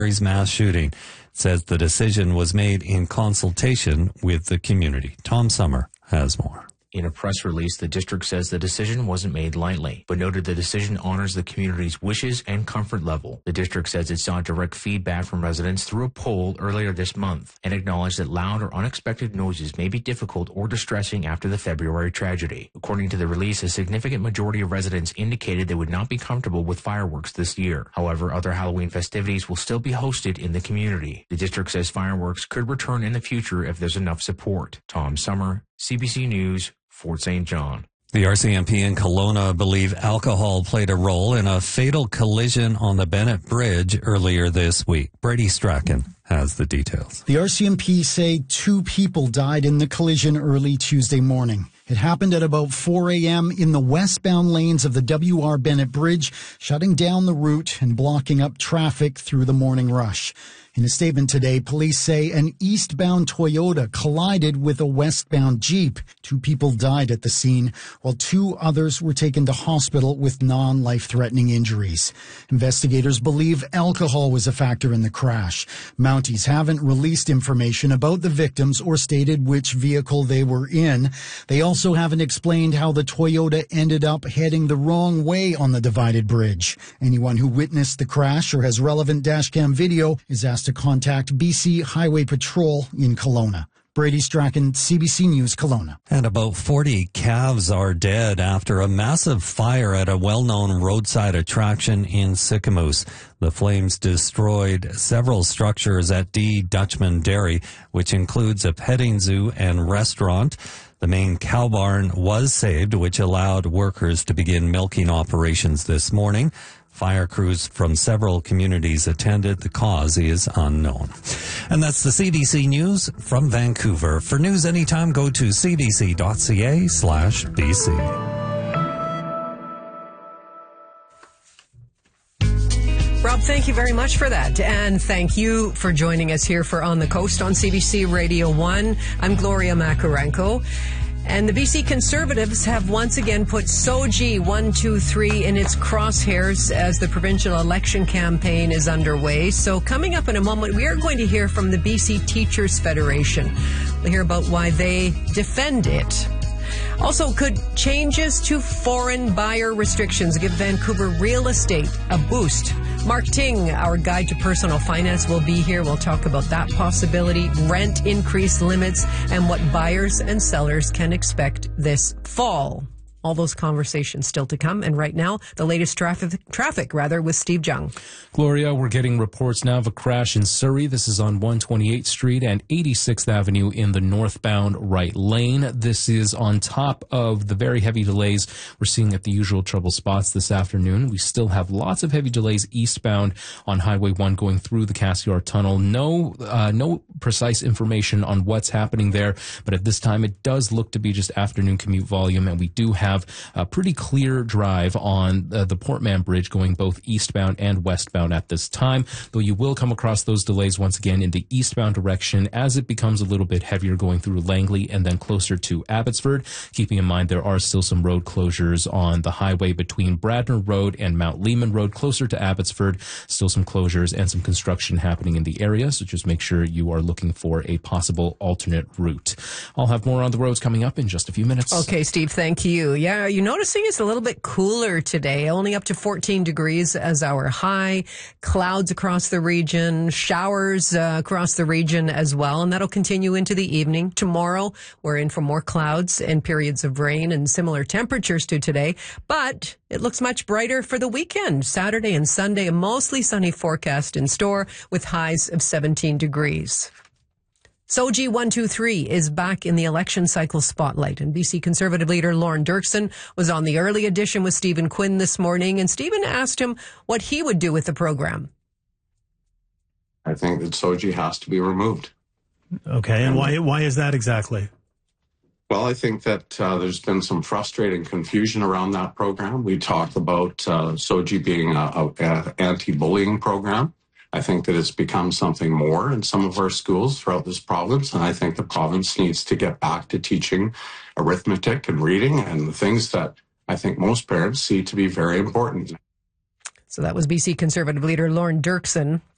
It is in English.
mass shooting. It says the decision was made in consultation with the community. Tom Summer has more. In a press release, the district says the decision wasn't made lightly, but noted the decision honors the community's wishes and comfort level. The district says it sought direct feedback from residents through a poll earlier this month and acknowledged that loud or unexpected noises may be difficult or distressing after the February tragedy. According to the release, a significant majority of residents indicated they would not be comfortable with fireworks this year. However, other Halloween festivities will still be hosted in the community. The district says fireworks could return in the future if there's enough support. Tom Summer, CBC News, Fort St. John. The RCMP in Kelowna believe alcohol played a role in a fatal collision on the Bennett Bridge earlier this week. Brady Strachan has the details. The RCMP say 2 people died in the collision early Tuesday morning. It happened at about 4 a.m. in the westbound lanes of the W.R. Bennett Bridge, shutting down the route and blocking up traffic through the morning rush. In a statement today, police say an eastbound Toyota collided with a westbound Jeep. 2 people died at the scene, while 2 others were taken to hospital with non-life-threatening injuries. Investigators believe alcohol was a factor in the crash. Mounties haven't released information about the victims or stated which vehicle they were in. They also haven't explained how the Toyota ended up heading the wrong way on the divided bridge. Anyone who witnessed the crash or has relevant dashcam video is asked to contact BC Highway Patrol in Kelowna. Brady Strachan, CBC News, Kelowna. And about 40 calves are dead after a massive fire at a well-known roadside attraction in Sicamous. The flames destroyed several structures at D. Dutchman Dairy, which includes a petting zoo and restaurant. The main cow barn was saved, which allowed workers to begin milking operations this morning. Fire crews from several communities attended. The cause is unknown. And that's the CBC News from Vancouver. For news anytime, go to cbc.ca/BC. Rob, thank you very much for that. And thank you for joining us here for On the Coast on CBC Radio 1. I'm Gloria Makarenko. And the BC Conservatives have once again put SOGI 123 in its crosshairs as the provincial election campaign is underway. So coming up in a moment, we are going to hear from the BC Teachers Federation. We'll hear about why they defend it. Also, could changes to foreign buyer restrictions give Vancouver real estate a boost? Mark Ting, our guide to personal finance, will be here. We'll talk about that possibility, rent increase limits, and what buyers and sellers can expect this fall. All those conversations still to come. And right now, the latest traffic with Steve Jung. Gloria, we're getting reports now of a crash in Surrey. This is on 128th Street and 86th Avenue in the northbound right lane. This is on top of the very heavy delays we're seeing at the usual trouble spots this afternoon. We still have lots of heavy delays eastbound on Highway 1 going through the Cassiar Tunnel. No precise information on what's happening there, but at this time it does look to be just afternoon commute volume, and we do have a pretty clear drive on the Portman Bridge going both eastbound and westbound at this time, though you will come across those delays once again in the eastbound direction as it becomes a little bit heavier going through Langley and then closer to Abbotsford. Keeping in mind there are still some road closures on the highway between Bradner Road and Mount Lehman Road closer to Abbotsford. Still some closures and some construction happening in the area, so just make sure you are looking for a possible alternate route. I'll have more on the roads coming up in just a few minutes. Okay, Steve, thank you. Yeah, are you noticing it's a little bit cooler today? Only up to 14 degrees as our high. Clouds across the region, showers across the region as well, and that'll continue into the evening. Tomorrow, we're in for more clouds and periods of rain and similar temperatures to today, but it looks much brighter for the weekend. Saturday and Sunday, a mostly sunny forecast in store with highs of 17 degrees. SOGI 123 is back in the election cycle spotlight, and BC Conservative leader Lorne Dirksen was on the early edition with Stephen Quinn this morning, and Stephen asked him what he would do with the program. I think that SOGI has to be removed. Okay, and why is that exactly? Well, I think that there's been some frustrating confusion around that program. We talked about SOGI being an anti-bullying program. I think that it's become something more in some of our schools throughout this province, and I think the province needs to get back to teaching arithmetic and reading and the things that I think most parents see to be very important. So that was BC Conservative leader Lorne Dirksen.